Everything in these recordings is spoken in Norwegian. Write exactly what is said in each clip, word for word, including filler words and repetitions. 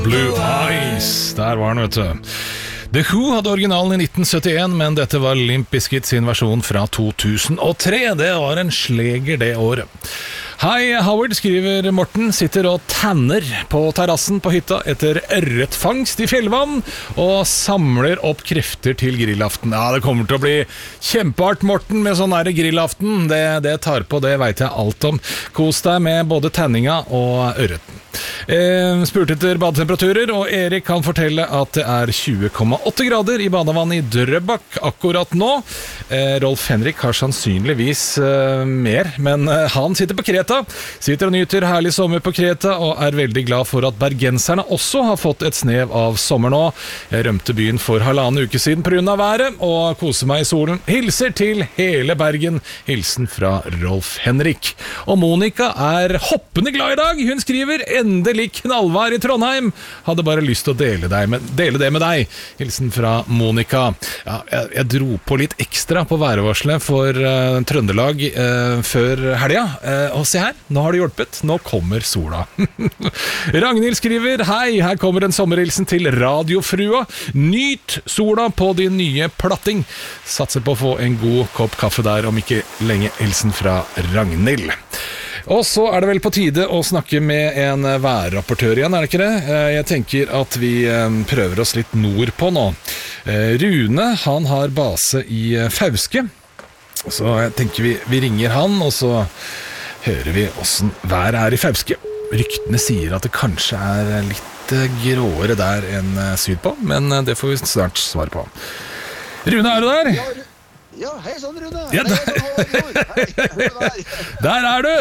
Blue Eyes, der var den, vet du. The Who hadde originalen i nitten syttien, men dette var Limp Bizkit sin versjon fra to tusen og tre. Det var en sleger det året. Hei, Howard, skriver Morten, sitter og tanner på terrassen på hytta etter ørretfangst i fjellvann, og samler opp krefter til grillaften. Ja, det kommer til å bli kjempeart, Morten, med sånn her grillaften. Det, det tar på, det vet jeg alt om. Kos deg med både tanninga og ørreten. Eh, spurte etter badetemperaturer, og Erik kan fortelle at det er tjue komma åtte grader i badevann i Drøbak akkurat nå. Eh, Rolf Henrik har sannsynligvis eh, mer, men eh, han sitter på Kreta. Sitter og nyter herlig sommer på Kreta, og er veldig glad for at bergenserne også har fått et snev av sommer nå. Jeg rømte byen for halvannen uke siden på grunn av været, og koser meg i solen. Hilser til hele Bergen. Hilsen fra Rolf Henrik. Og Monika er hoppende glad i dag. Hun skriver endelig knallvær i Trondheim. Hadde bare lyst til å dele, deg med, dele det med deg. Hilsen fra Monika. Ja, jeg, jeg dro på litt ekstra på værvarselet for uh, Trøndelag uh, før helga. Uh, og se her, nå har det hjulpet. Nå kommer sola. Ragnhild skriver, hei, her kommer en sommerhilsen til radiofrua. Nyt sola på din nye platting. Satser på å få en god kopp kaffe der om ikke lenge. Hilsen fra Ragnhild. Og så er det vel på tide å snakke med en værrapportør igjen, er det ikke det? Jeg tenker at vi prøver oss litt nordpå nå. Rune, han har base i Fauske, så jeg tenker vi, vi ringer han, og så hører vi hvordan været er i Fauske. Ryktene sier at det kanskje er litt gråere der enn sydpå, men det får vi snart svare på. Rune, er du der? Ja, hei sånn, Rune. Ja, der. Hei, der er du!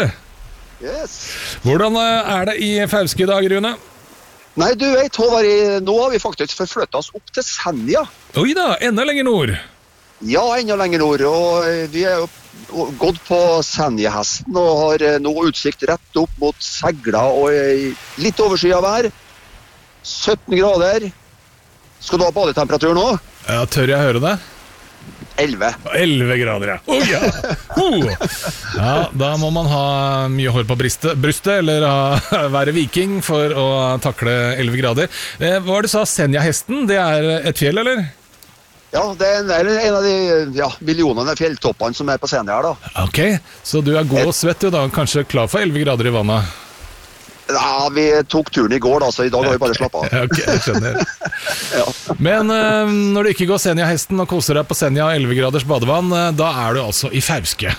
Yes. Hvordan er det i Fauske i dag, Rune? Nei, du vet, Håvard, nå har vi faktisk forflyttet oss opp til Senja. Oi da, enda lenger nord. Ja, enda lenger nord, og vi er jo gått på Senjahesten og har nå utsikt rett opp mot Segla og litt overskyet vær. sytten grader. Skal du ha badetemperatur nå? Ja, tør jeg høre det? elleve. elleve grader, ja. Oh, ja. Oh. Ja, da må man ha mye hår på brystet, brystet eller ha, være viking for å takle elleve grader. Eh, hva var det du sa, Senjahesten? Det er et fjell, eller? Ja, det er en av de ja, millionene fjelltoppene som er på Senja her, da. Ok, så du er god og svett jo da, kanskje klar for elleve grader i vannet? Ja, vi tok turen i går da, så i dag har vi bare slappet av. Ok, jeg skjønner. Ja. Men uh, når du ikke går Senjahesten og koser deg på Senja elve graders badevann, uh, da er du altså i Fauske.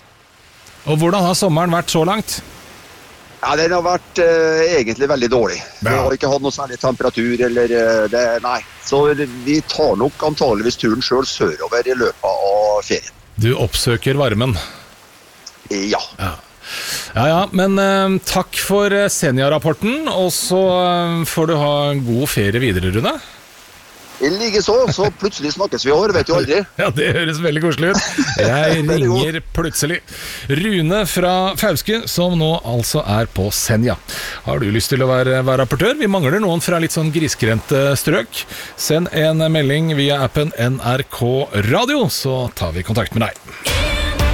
Og hvordan har sommeren vært så langt? Ja, den har vært uh, egentlig veldig dårlig. Vi Ja. har ikke hatt noe særlig temperatur, eller uh, det, nei. Så vi tar nok antageligvis turen selv sørover i løpet av ferien. Du oppsøker varmen. Ja. Ja. Ja, ja, men uh, takk for uh, Senja-rapporten, og så uh, får du ha en god ferie videre, Rune. I like så, så plutselig snakkes vi over, vet du aldri. Ja, det høres veldig koselig ut. Jeg ringer plutselig. Rune fra Fauske, som nå altså er på Senja. Har du lyst til å være, være rapportør? Vi mangler noen fra litt sånn grisgrendte strøk. Send en melding via appen N R K Radio, så tar vi kontakt med deg.